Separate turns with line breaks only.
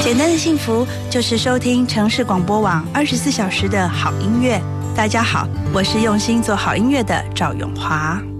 简单的幸福就是收听城市广播网24小时的好音乐。大家好，我是用心做好音乐的赵咏华。